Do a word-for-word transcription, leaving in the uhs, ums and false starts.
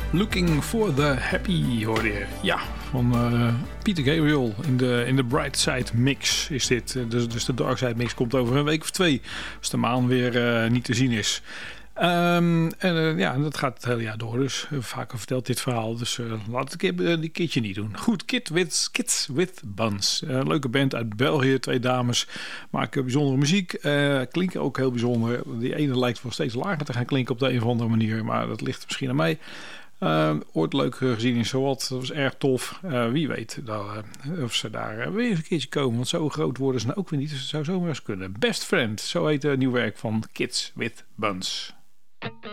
Looking for the Happy hoorde je. Ja, van uh, Peter Gabriel in de, in de Bright Side Mix is dit. Dus, dus de Dark Side Mix komt over een week of twee. Als de maan weer uh, niet te zien is. Um, en uh, ja, dat gaat het hele jaar door. Dus uh, vaker vertelt dit verhaal. Dus uh, laat het een uh, die keertje niet doen. Goed, Kid with, Kids with Buns. Uh, leuke band uit België. Twee dames maken bijzondere muziek. Uh, klinken ook heel bijzonder. Die ene lijkt wel steeds lager te gaan klinken op de een of andere manier. Maar dat ligt misschien aan mij. Uh, ooit leuk gezien in Zowat. Dat was erg tof. Uh, wie weet dat, uh, of ze daar uh, weer eens een keertje komen. Want zo groot worden ze nou ook weer niet. Dus het zou zomaar eens kunnen. Best Friend. Zo heet het nieuw werk van Kids with Buns.